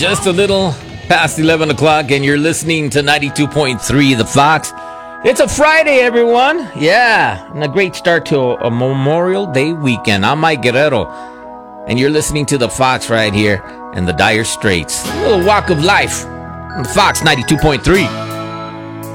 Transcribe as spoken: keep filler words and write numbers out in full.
Just a little past eleven o'clock, and you're listening to ninety-two point three The Fox. It's a Friday, everyone. Yeah, and a great start to a, a Memorial Day weekend. I'm Mike Guerrero, and you're listening to The Fox right here in the Dire Straits. A little walk of life on The Fox ninety-two point three.